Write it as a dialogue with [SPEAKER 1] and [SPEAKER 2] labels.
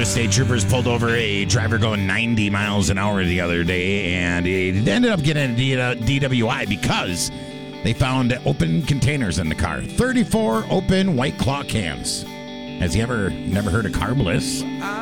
[SPEAKER 1] Florida State Troopers pulled over a driver going 90 miles an hour the other day, and he ended up getting a DWI because they found open containers in the car. 34 open White Claw cans. Has he never heard of Carb Bliss?